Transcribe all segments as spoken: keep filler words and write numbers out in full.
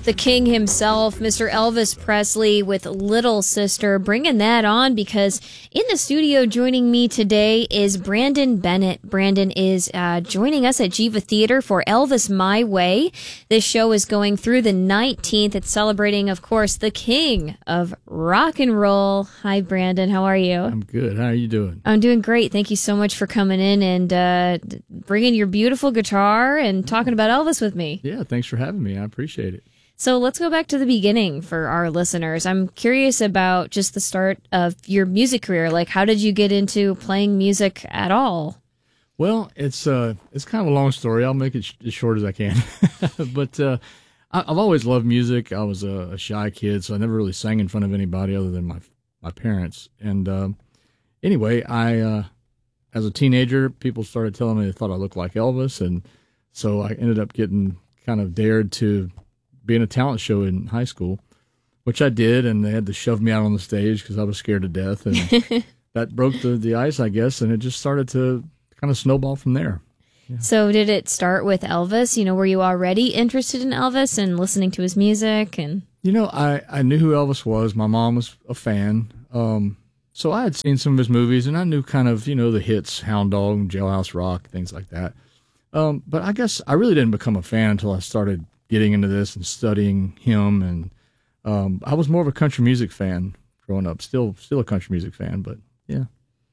the king himself, Mister Elvis Presley with Little Sister, bringing that on because in the studio joining me today is Brandon Bennett. Brandon is uh, joining us at Jiva Theater for Elvis My Way. This show is going through the nineteenth. It's celebrating, of course, the king of rock and roll. Hi, Brandon. How are you? I'm good. How are you doing? I'm doing great. Thank you so much for coming in and uh, bringing your beautiful guitar and talking about Elvis with me. Yeah, thanks for having me. I appreciate it. So let's go back to the beginning for our listeners. I'm curious about just the start of your music career. Like, how did you get into playing music at all? Well, it's uh, it's kind of a long story. I'll make it sh- as short as I can. But uh, I- I've always loved music. I was a, a shy kid, so I never really sang in front of anybody other than my my parents. And um, anyway, I uh, as a teenager, people started telling me they thought I looked like Elvis, and so I ended up getting kind of dared to be in a talent show in high school, which I did, and they had to shove me out on the stage because I was scared to death, and that broke the, the ice, I guess, and it just started to kind of snowball from there. Yeah. So did it start with Elvis? You know, were you already interested in Elvis and listening to his music? And You know, I, I knew who Elvis was. My mom was a fan, um, so I had seen some of his movies, and I knew kind of, you know, the hits, Hound Dog, Jailhouse Rock, things like that. Um, but I guess I really didn't become a fan until I started getting into this and studying him, and um, I was more of a country music fan growing up. Still, still a country music fan, but yeah.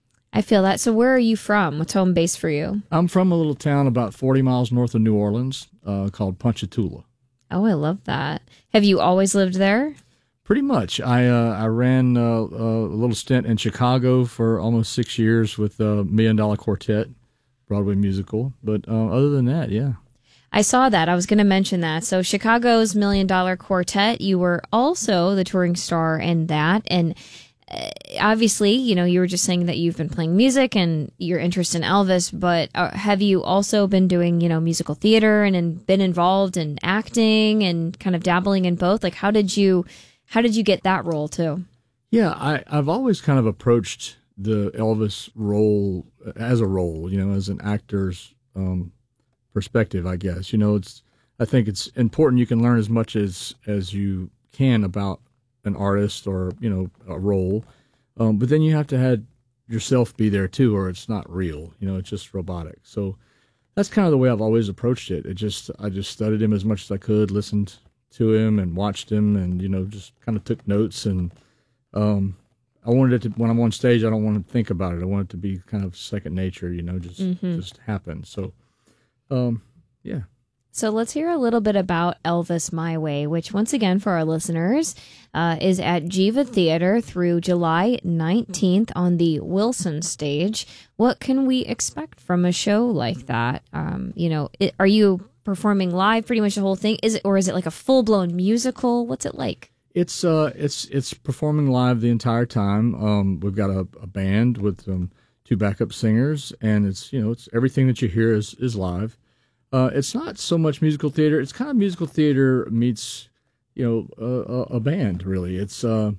I feel that. So where are you from? What's home base for you? I'm from a little town about forty miles north of New Orleans uh, called Ponchatoula. Oh, I love that. Have you always lived there? Pretty much. I uh, I ran uh, a little stint in Chicago for almost six years with uh, Million Dollar Quartet, Broadway musical. But uh, other than that, yeah. I saw that. I was going to mention that. So Chicago's Million Dollar Quartet, you were also the touring star in that. And uh, obviously, you know, you were just saying that you've been playing music and your interest in Elvis, but uh, have you also been doing, you know, musical theater and, and been involved in acting and kind of dabbling in both? Like, how did you, how did you get that role too? Yeah, I, I've always kind of approached the Elvis role as a role, you know, as an actor's um perspective, I guess. You know, it's I think it's important you can learn as much as as you can about an artist or, you know, a role. Um, but then you have to have yourself be there too, or it's not real. You know, it's just robotic. So that's kind of the way I've always approached it. It just I just studied him as much as I could, listened to him and watched him, and, you know, just kind of took notes. And um, I wanted it to, when I'm on stage, I don't want to think about it. I want it to be kind of second nature, you know, just Mm-hmm. just happen. So Um, yeah. So let's hear a little bit about Elvis My Way, which once again for our listeners uh, is at Jiva Theater through July nineteenth on the Wilson stage. What can we expect from a show like that? Um, you know, it, are you performing live pretty much the whole thing? Is it, or is it like a full blown musical? What's it like? It's uh, it's it's performing live the entire time. Um, we've got a, a band with um, two backup singers, and it's, you know, it's everything that you hear is is live. Uh, it's not so much musical theater. It's kind of musical theater meets, you know, a, a band, really. It's uh,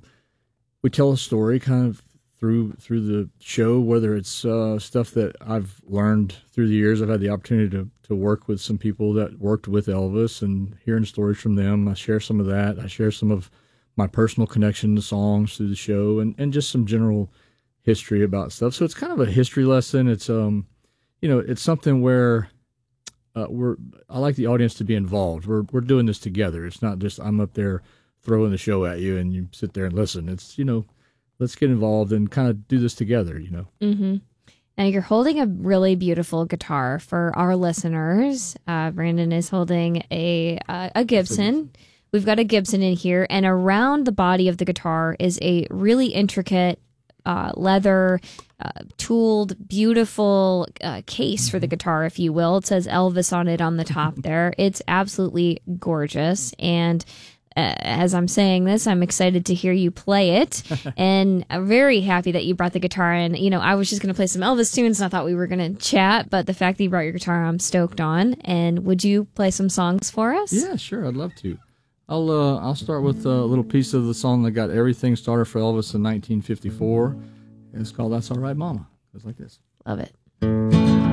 we tell a story kind of through through the show, whether it's uh, stuff that I've learned through the years. I've had the opportunity to, to work with some people that worked with Elvis and hearing stories from them. I share some of that. I share some of my personal connection to songs through the show, and, and just some general history about stuff. So it's kind of a history lesson. It's um, you know, it's something where uh, we're. I like the audience to be involved. We're we're doing this together. It's not just I'm up there throwing the show at you and you sit there and listen. It's, you know, let's get involved and kind of do this together. You know. Mm-hmm. Now you're holding a really beautiful guitar for our listeners. Uh, Brandon is holding a uh, a Gibson. We've got a Gibson in here, and around the body of the guitar is a really intricate uh, leather, uh, tooled, beautiful uh, case for the guitar, if you will. It says Elvis on it on the top there. It's absolutely gorgeous, and uh, as I'm saying this, I'm excited to hear you play it, and I'm very happy that you brought the guitar in. You know, I was just going to play some Elvis tunes, and I thought we were going to chat, but the fact that you brought your guitar, I'm stoked on. And would you play some songs for us? Yeah, sure. I'd love to. I'll uh, I'll start with a little piece of the song that got everything started for Elvis in nineteen fifty-four. It's called "That's All Right, Mama." It's like this. Love it.